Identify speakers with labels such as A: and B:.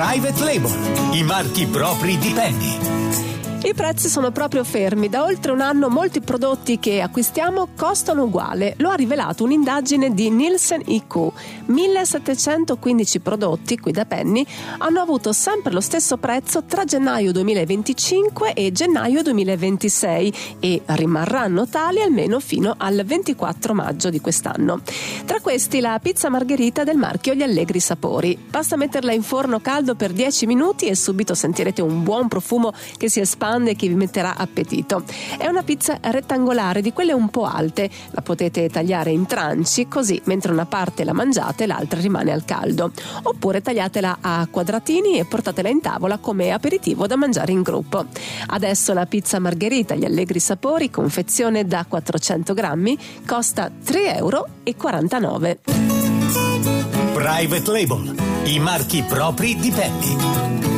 A: Private Label, i marchi propri di Penny.
B: I prezzi sono proprio fermi. Da oltre un anno molti prodotti che acquistiamo costano uguale. Lo ha rivelato un'indagine di Nielsen IQ. 1715 prodotti, qui da Penny, hanno avuto sempre lo stesso prezzo tra gennaio 2025 e gennaio 2026 e rimarranno tali almeno fino al 24 maggio di quest'anno. Tra questi la pizza margherita del marchio Gli Allegri Sapori. Basta metterla in forno caldo per 10 minuti e subito sentirete un buon profumo che si espande e che vi metterà appetito. È una pizza rettangolare, di quelle un po' alte. La potete tagliare in tranci, così mentre una parte la mangiate l'altra rimane al caldo. Oppure tagliatela a quadratini e portatela in tavola come aperitivo da mangiare in gruppo. Adesso la pizza margherita Gli Allegri Sapori, confezione da 400 grammi, costa 3,49 €.
A: Private Label, i marchi propri di Penny.